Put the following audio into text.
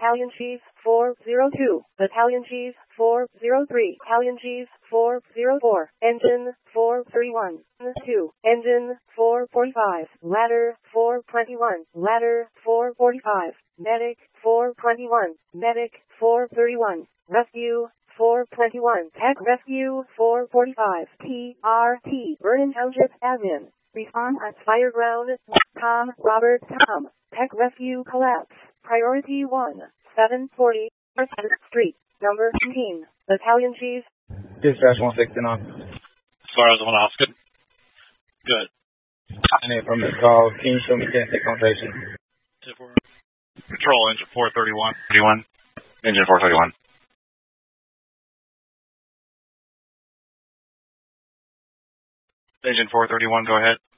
Battalion Chief 402, Battalion Chief 403, Battalion Chief 404, Engine 431, 2, Engine 445, Ladder 421, Ladder 445, Medic 421, Medic 431, Rescue 421, Tech Rescue 445, TRT, Vernon Township Admin. Respond at Fireground, Tom, Robert, Tom. Tech Rescue Collapse. Priority 1, 740, 4th Street, number 15, Battalion Chief. Dispatch 169. Sorry, I was on Oscar. Good. And then from the call, can you show me 10 on station? Control engine 431. Engine 431. Engine 431, go ahead.